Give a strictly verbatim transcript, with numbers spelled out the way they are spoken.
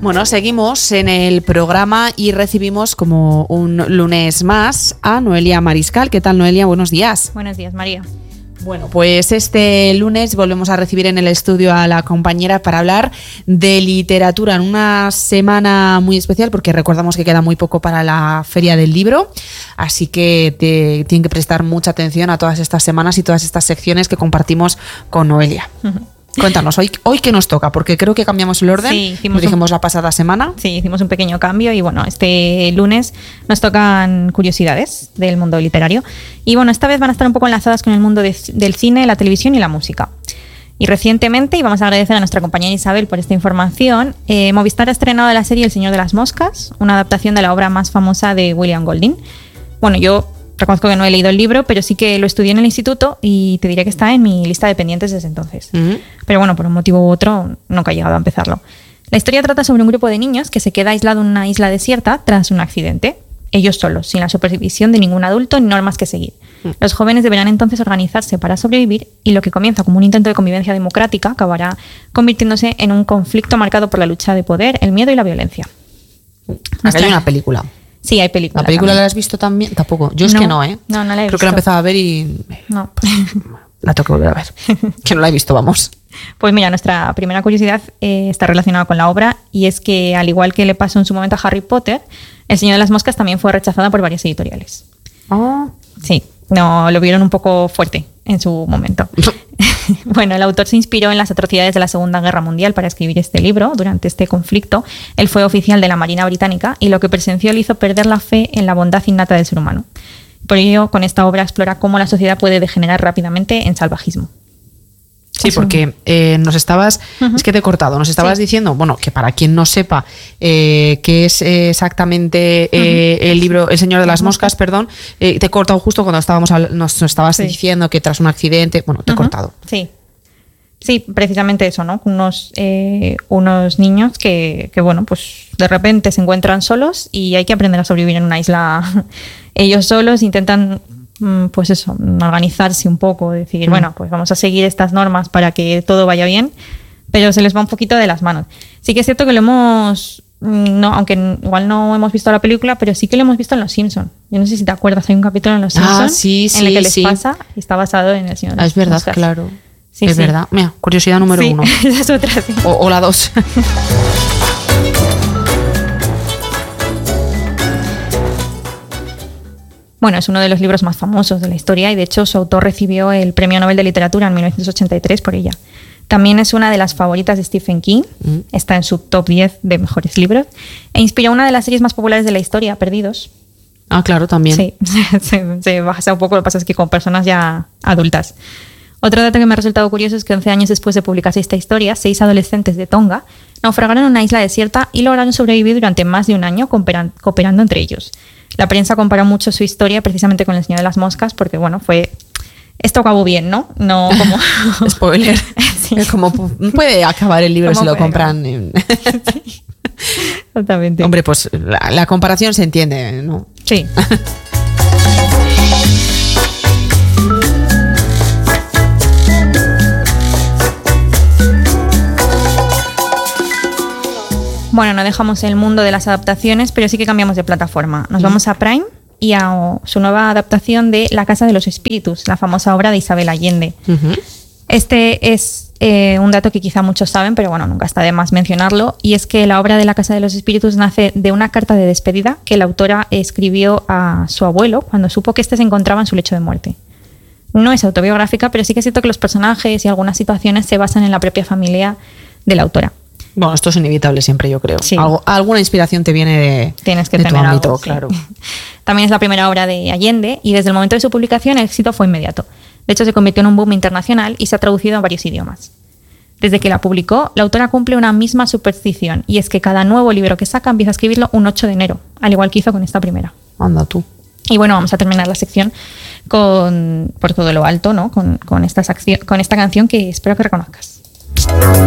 Bueno, seguimos en el programa y recibimos como un lunes más a Noelia Mariscal. ¿Qué tal, Noelia? Buenos días. Buenos días, María. Bueno, pues este lunes volvemos a recibir en el estudio a la compañera para hablar de literatura en una semana muy especial, porque recordamos que queda muy poco para la Feria del Libro, así que te, tienen que prestar mucha atención a todas estas semanas y todas estas secciones que compartimos con Noelia. Uh-huh. Cuéntanos, hoy, hoy qué nos toca, porque creo que cambiamos el orden, sí, lo dijimos un, la pasada semana. Sí, hicimos un pequeño cambio y bueno, este lunes nos tocan curiosidades del mundo literario y bueno, esta vez van a estar un poco enlazadas con el mundo de, del cine, la televisión y la música. Y recientemente, y vamos a agradecer a nuestra compañera Isabel por esta información, eh, Movistar ha estrenado la serie El Señor de las Moscas, una adaptación de la obra más famosa de William Golding. Bueno, yo reconozco que no he leído el libro, pero sí que lo estudié en el instituto y te diría que está en mi lista de pendientes desde entonces. Uh-huh. Pero bueno, por un motivo u otro, nunca he llegado a empezarlo. La historia trata sobre un grupo de niños que se queda aislado en una isla desierta tras un accidente. Ellos solos, sin la supervisión de ningún adulto ni normas que seguir. Uh-huh. Los jóvenes deberán entonces organizarse para sobrevivir y lo que comienza como un intento de convivencia democrática acabará convirtiéndose en un conflicto marcado por la lucha de poder, el miedo y la violencia. Acá hay una película. Sí, hay película. ¿La película también. la has visto también? Tampoco. Yo es no, que no, ¿eh? No, no la he Creo visto. que la empezaba a ver y... No. Pues, la tengo que volver a ver. Que no la he visto, vamos. Pues mira, nuestra primera curiosidad eh, está relacionada con la obra y es que, al igual que le pasó en su momento a Harry Potter, El Señor de las Moscas también fue rechazada por varias editoriales. Oh. Sí, no, lo vieron un poco fuerte en su momento. Bueno, el autor se inspiró en las atrocidades de la Segunda Guerra Mundial para escribir este libro. Durante este conflicto, él fue oficial de la Marina Británica y lo que presenció le hizo perder la fe en la bondad innata del ser humano. Por ello, con esta obra explora cómo la sociedad puede degenerar rápidamente en salvajismo. Sí, porque eh, nos estabas, uh-huh. es que te he cortado, nos estabas sí. diciendo, bueno, que para quien no sepa eh, qué es eh, exactamente eh, uh-huh. el libro El Señor de las Moscas, perdón, eh, te he cortado justo cuando estábamos nos, nos estabas sí. diciendo que tras un accidente, bueno, te he uh-huh. cortado. Sí, sí, precisamente eso, ¿no? Unos, eh, unos niños que, que, bueno, pues de repente se encuentran solos y hay que aprender a sobrevivir en una isla ellos solos, intentan... pues eso, organizarse un poco, decir, mm. bueno, pues vamos a seguir estas normas para que todo vaya bien, pero se les va un poquito de las manos. Sí que es cierto que lo hemos, no, aunque igual no hemos visto la película, pero sí que lo hemos visto en Los Simpson. Yo no sé si te acuerdas, hay un capítulo en Los Simpson ah, sí, sí, en el que les sí. pasa y está basado en El Señor de las ah, Es verdad, Moscas. claro. Sí, es sí. verdad. Mira, curiosidad número sí, uno. Esa es otra, sí. O, o la dos. Bueno, es uno de los libros más famosos de la historia y de hecho su autor recibió el Premio Nobel de Literatura en mil novecientos ochenta y tres por ella. También es una de las favoritas de Stephen King, mm. está en su top diez de mejores libros e inspiró una de las series más populares de la historia, Perdidos. Ah, claro, también. Sí, se, se basa un poco, lo que pasa es que con personas ya adultas. Otro dato que me ha resultado curioso es que once años después de publicarse esta historia, seis adolescentes de Tonga naufragaron en una isla desierta y lograron sobrevivir durante más de un año cooperan, cooperando entre ellos. La prensa comparó mucho su historia precisamente con El Señor de las Moscas porque, bueno, fue... Esto acabó bien, ¿no? No como... Spoiler. Sí. Como puede acabar el libro si lo compran. En... Sí. Exactamente. Hombre, pues la, la comparación se entiende, ¿no? Sí. Bueno, no dejamos el mundo de las adaptaciones, pero sí que cambiamos de plataforma. Nos mm. vamos a Prime y a su nueva adaptación de La Casa de los Espíritus, la famosa obra de Isabel Allende. Uh-huh. Este es eh, un dato que quizá muchos saben, pero bueno, nunca está de más mencionarlo, y es que la obra de La Casa de los Espíritus nace de una carta de despedida que la autora escribió a su abuelo cuando supo que éste se encontraba en su lecho de muerte. No es autobiográfica, pero sí que es cierto que los personajes y algunas situaciones se basan en la propia familia de la autora. Bueno, esto es inevitable siempre, yo creo. Sí. Algo, alguna inspiración te viene de, Tienes que de tener tu ámbito, algo, claro. Sí. También es la primera obra de Allende y desde el momento de su publicación el éxito fue inmediato. De hecho, se convirtió en un boom internacional y se ha traducido a varios idiomas. Desde que la publicó, la autora cumple una misma superstición y es que cada nuevo libro que saca empieza a escribirlo un ocho de enero, al igual que hizo con esta primera. Anda tú. Y bueno, vamos a terminar la sección con por todo lo alto, ¿no? Con, con, esta, con esta canción que espero que reconozcas.